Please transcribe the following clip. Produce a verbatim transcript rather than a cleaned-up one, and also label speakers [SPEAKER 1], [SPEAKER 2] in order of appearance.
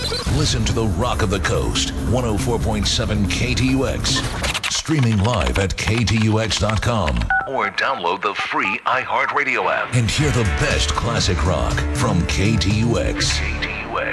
[SPEAKER 1] Listen to the Rock of the Coast, one oh four point seven K T U X. Streaming live at K T U X dot com. Or download the free iHeartRadio app and hear the best classic rock from K T U X. K T U X.